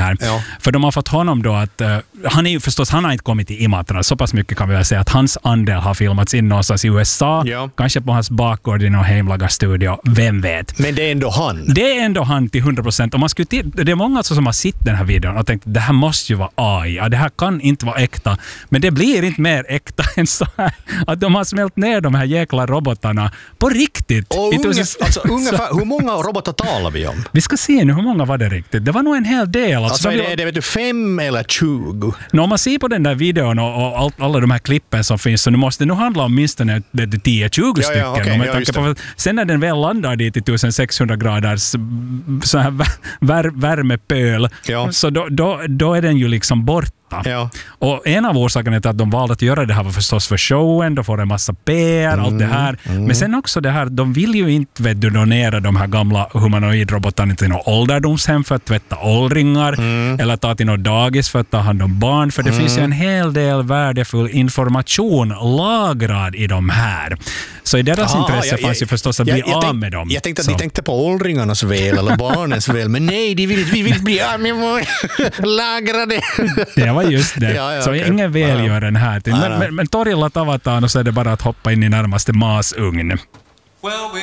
där. Ja. För de har fått honom då att han har inte kommit till Imatra, så pass mycket kan vi väl säga att hans andel har filmats in någonstans i USA, kanske på hans bakgård i någon hemlaga studio, vem vet. Men det är ändå han. Det är ändå han till 100%. Och man skulle det är många alltså som har sett den här videon och tänkt det här måste ju vara AI. Ja, det här kan inte vara äkta. Men det blir inte mer äkta än så här. Att de har smält ner de här jäkla robotarna på riktigt. Och ungefär, hur många robotar talar vi om? Vi ska se nu, hur många var det riktigt? Det var nog en hel del. Alltså är det vet du, 5 eller 20? Om man ser på den där videon och alla de här klippen som finns, så nu måste det nog handla om minst 10-20 stycken. Okay, sen när den väl landar dit i 1600 graders så här värmepöl, så då är den ju liksom borta. Ja. Och en av orsakerna till att de valde att göra det här var förstås för showen, då får de en massa PR, allt det här. Men sen också det här, de vill ju inte donera de här gamla humanoidrobotarna till något ålderdomshem för att tvätta åldringar, eller ta till något dagis för att ta hand om barn, för det finns ju en hel del värdefull information lagrad i de här. Så i deras intresse fanns ju förstås att bli av med dem. Jag tänkte att de tänkte på åldringarnas väl eller barnens väl, men nej, vi vill bli av med lagrade. Det var just det. Så ingen välgör den här. Men torilla tavataan och så är det bara att hoppa in i närmaste masugn.